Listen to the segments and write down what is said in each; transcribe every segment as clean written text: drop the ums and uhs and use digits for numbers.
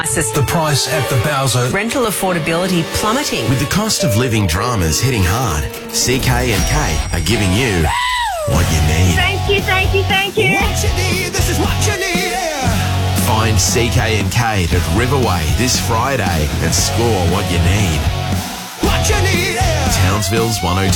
The price at the Bowser. Rental affordability plummeting. With the cost of living dramas hitting hard, CK&K are giving you what you need. Thank you, thank you, thank you. What you need, this is what you need. Find CK&K at Riverway this Friday and score what you need. What you need. Townsville's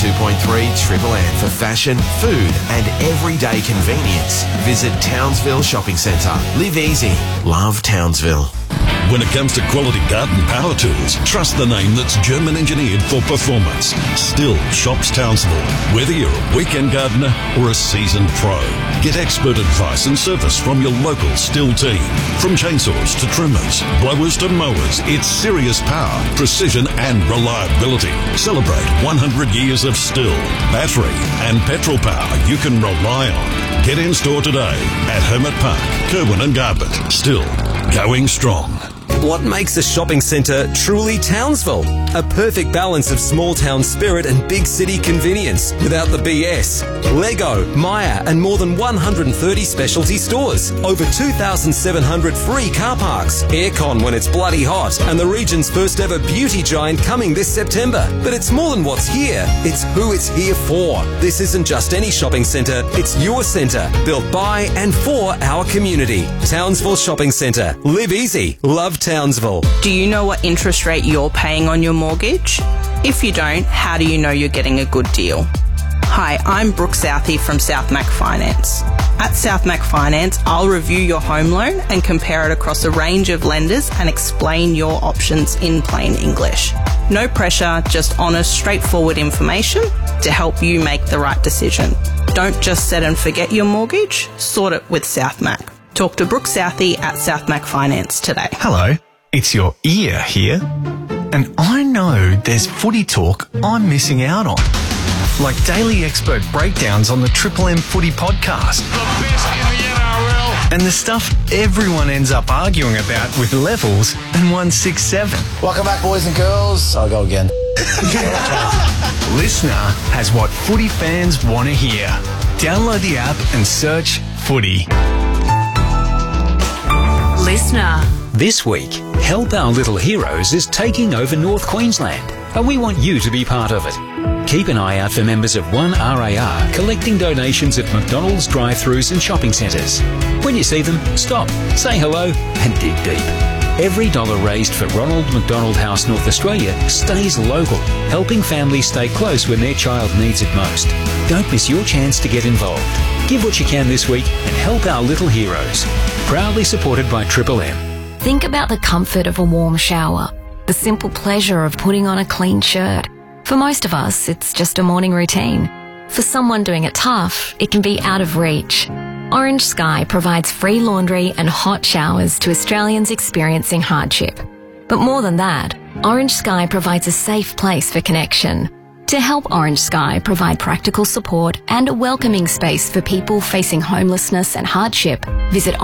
102.3 Triple M for fashion, food and everyday convenience. Visit Townsville Shopping Centre. Live easy. Love Townsville. When it comes to quality garden power tools, trust the name that's German engineered for performance. Still Shops Townsville. Whether you're a weekend gardener or a seasoned pro, get expert advice and service from your local Still team. From chainsaws to trimmers, blowers to mowers, it's serious power, precision and reliability. Celebrate 100 years of Still, battery and petrol power you can rely on. Get in store today at Hermit Park, Kerwin and Garbutt. Still going strong. What makes a shopping centre truly Townsville? A perfect balance of small town spirit and big city convenience without the BS. Lego, Myer and more than 130 specialty stores. Over 2,700 free car parks. Aircon when it's bloody hot. And the region's first ever beauty giant coming this September. But it's more than what's here. It's who it's here for. This isn't just any shopping centre. It's your centre. Built by and for our community. Townsville Shopping Centre. Live easy. Love Townsville. Do you know what interest rate you're paying on your mortgage? If you don't, how do you know you're getting a good deal? Hi, I'm Brooke Southey from South Mac Finance. At South Mac Finance, I'll review your home loan and compare it across a range of lenders and explain your options in plain English. No pressure, just honest, straightforward information to help you make the right decision. Don't just set and forget your mortgage, sort it with South Mac. Talk to Brooke Southey at South Mac Finance today. Hello, it's your ear here. And I know there's footy talk I'm missing out on. Like daily expert breakdowns on the Triple M Footy podcast. The best in the NRL. And the stuff everyone ends up arguing about with Levels and 167. Welcome back, boys and girls. I'll go again. Listener has what footy fans want to hear. Download the app and search Footy. Listener. This week, Help Our Little Heroes is taking over North Queensland, and we want you to be part of it. Keep an eye out for members of 1RAR collecting donations at McDonald's drive-thrus and shopping centres. When you see them, stop, say hello and dig deep. Every dollar raised for Ronald McDonald House North Australia stays local, helping families stay close when their child needs it most. Don't miss your chance to get involved. Give what you can this week and help our little heroes. Proudly supported by Triple M. Think about the comfort of a warm shower, the simple pleasure of putting on a clean shirt. For most of us, it's just a morning routine. For someone doing it tough, it can be out of reach. Orange Sky provides free laundry and hot showers to Australians experiencing hardship. But more than that, Orange Sky provides a safe place for connection. To help Orange Sky provide practical support and a welcoming space for people facing homelessness and hardship, visit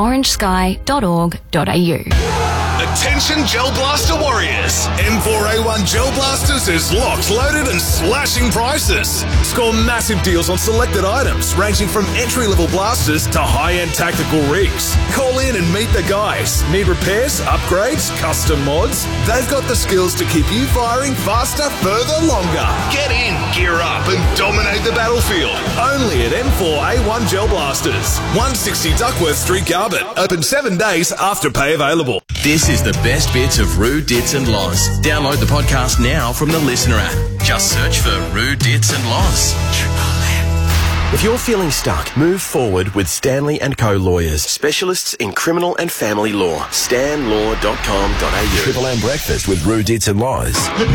orangesky.org.au. Attention Gel Blaster warriors! M4A1 Gel Blasters is locked, loaded and slashing prices. Score massive deals on selected items ranging from entry-level blasters to high-end tactical rigs. Call in and meet the guys. Need repairs, upgrades, custom mods? They've got the skills to keep you firing faster, further, longer. Get in, gear up and dominate the battlefield. Only at M4A1 Gel Blasters. 160 Duckworth Street, Garbutt. Open 7 days, after pay available. This is the best bits of Roo, Dits and Loz. Download the podcast now from the Listener app. Just search for Roo, Dits and Loz. If you're feeling stuck, move forward with Stanley & Co. Lawyers, specialists in criminal and family law. stanlaw.com.au. Triple M Breakfast with Roo, Dits and Loz.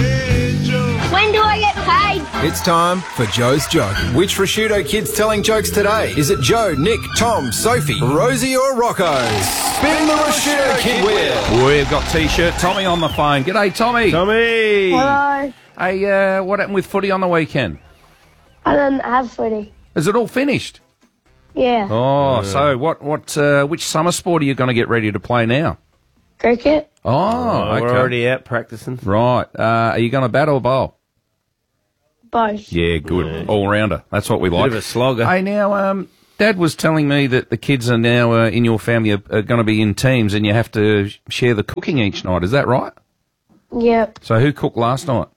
When do I get paid? It's time for Joe's Joke. Which prosciutto kid's telling jokes today? Is it Joe, Nick, Tom, Sophie, Rosie or Rocco? Spin the prosciutto kid wheel. We've got T-shirt Tommy on the phone. G'day, Tommy. Tommy. Hello. Hey, what happened with footy on the weekend? I didn't have footy. Is it all finished? Yeah. Oh, so which summer sport are you going to get ready to play now? Cricket. Oh, okay. We're already out practicing. Right. Are you going to bat or bowl? Both. Yeah, good. All-rounder. That's what we like. Bit of a slogger. Hey, now, Dad was telling me that the kids are now in your family are going to be in teams, and you have to share the cooking each night. Is that right? Yep. So who cooked last night?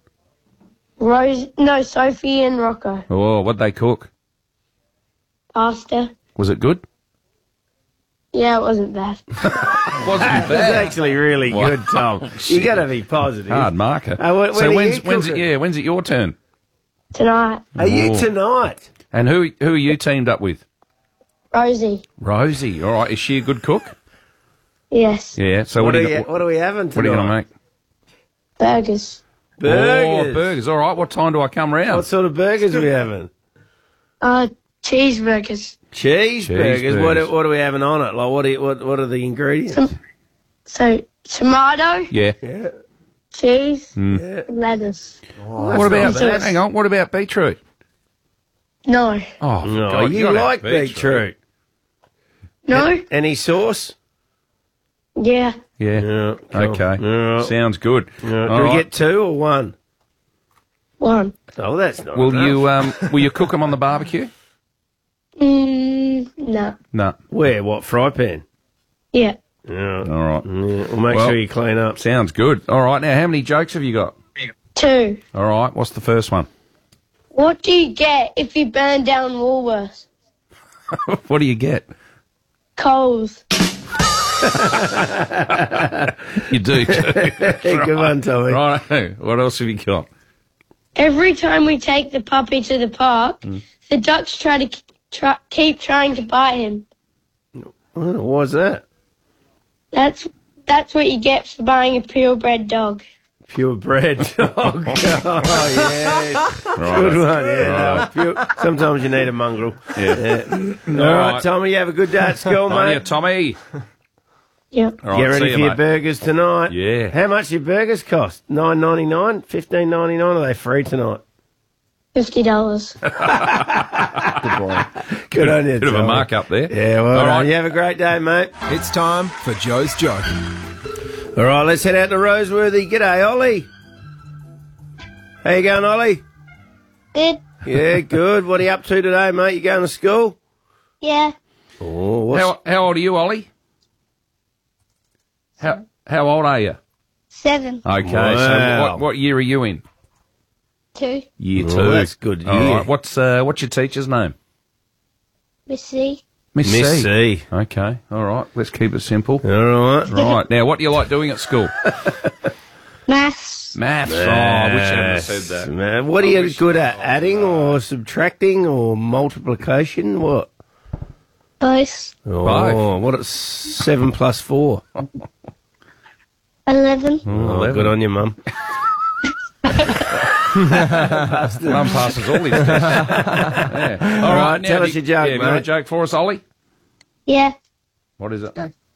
Sophie and Rocco. Oh, what'd they cook? Pasta. Was it good? Yeah, it wasn't bad. Wasn't That's bad. actually really good, Tom. You got to be positive. Hard marker. When when's it your turn? Tonight. Are you tonight? And who are you teamed up with? Rosie. Rosie. All right. Is she a good cook? Yes. Yeah. So what are we having tonight? What are you going to make? Burgers. Burgers. Oh, burgers. All right. What time do I come round? What sort of burgers are we having? Cheeseburgers. Cheeseburgers. What are we having on it? Like what are the ingredients? So tomato. Yeah. Cheese. Mm. And lettuce. What about hang on? What about beetroot? No. Oh, no, God, you gotta like have beetroot. No. Any sauce? Yeah. Yeah. Cool. Okay. Yeah. Sounds good. Yeah. All Do we right. get 2 or 1? 1. Oh, that's not Will enough. you cook them on the barbecue? No. No. Where? What, fry pan? Yeah. Yeah. All right. Yeah. Well, make sure you clean up. Sounds good. All right. Now, how many jokes have you got? 2. All right. What's the first one? What do you get if you burn down Woolworths? What do you get? Coals. You do too. Good one, Tommy. Right. What else have you got? Every time we take the puppy to the park, the ducks keep trying to bite him. What was that? That's what you get for buying a purebred dog. Purebred dog. Oh, yes. Good one, yeah. No, sometimes you need a mongrel. Yeah. All right, Tommy, you have a good day at school, On mate. you, Tommy. Yep. All right, Get ready see for you, your mate. burgers tonight. Yeah. How much your burgers cost? $9.99? $15.99? Are they free tonight? $50. Good boy. Good on you, Bit of a Tommy. mark up there. Yeah, well All done. right. You have a great day, mate. It's time for Joe's Joke. All right, let's head out to Roseworthy. G'day, Ollie. How you going, Ollie? Good. Yeah, good. What are you up to today, mate? You going to school? Yeah. Oh, what's... How old are you, Ollie? How old are you? 7. Okay, Wow. so what year are you in? 2. Year Oh, 2. that's good All year. right. What's your teacher's name? Missy. Miss Miss C. C. Okay. All right. Let's keep it simple. All right. Right. Now, what do you like doing at school? Maths. Maths. Oh, I wish I hadn't said that. Man, what are you good at? Adding or subtracting or multiplication? What? Both. Oh, what at 7 plus 4? 11. Oh, good on you, Mum. Mum passes all these tests. Yeah. All right. tell us your joke, you got a mate. joke for us, Ollie? Yeah. What is it?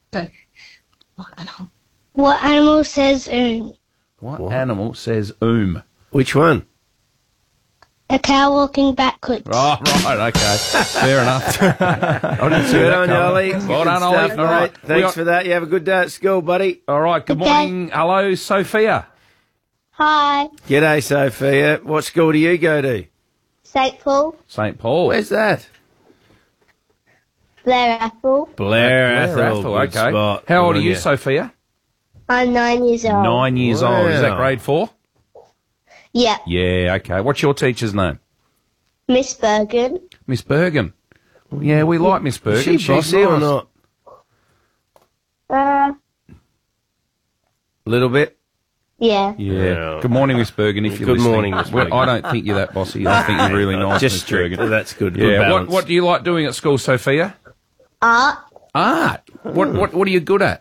What animal says What animal says oom? Which one? A cow walking backwards. Oh, right, okay. Fair enough. I didn't see Good that on you, coming. Ollie. Well Good done, stuff, Ollie. mate. All right. We Thanks got- for that. You have a good day at school, buddy. All right, good Okay. morning. Hello, Sophia. Hi. G'day, Sophia. What school do you go to? St. Paul. St. Paul. Where's that? Blair Athol. Blair Athol. Athol, Good okay. spot. How old Good are on you, Sophia? I'm 9 years old. 9 years old. Is that Wow. grade 4? Yeah. Yeah, okay. What's your teacher's name? Miss Bergen. Miss Bergen. Yeah, we like Miss Bergen. Is she She's bossy or nice. not? A Little bit. Yeah. Yeah. Yeah. Good morning, Miss Bergen, if you're Good listening. morning, Miss Well, Bergen. I don't think you're that bossy. I think you're really nice, Just Miss strict. Bergen. That's good. Good Yeah. balance. What do you like doing at school, Sophia? Art. Art. What are you good at?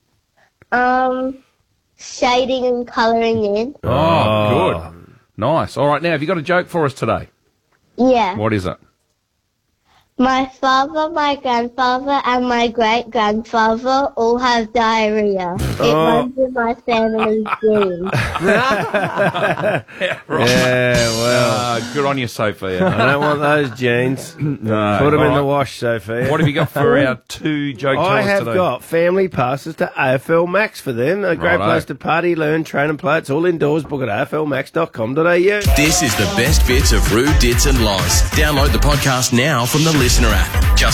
Shading and colouring in. Oh, good. Nice. All right, now, have you got a joke for us today? Yeah. What is it? My father, my grandfather, and my great-grandfather all have diarrhea. It runs in my family's genes. Right. Yeah, well, Good on you, Sophia. I don't want those jeans. No. Put them in All the right. wash, Sophia. What have you got for our 2 joke tellers I have today? got family passes to AFL Max for them. A great Righto. place to party, learn, train and play. It's all indoors. Book at aflmax.com.au. This is the best bits of Rue, Dits and Loz. Download the podcast now from the Listener app. Just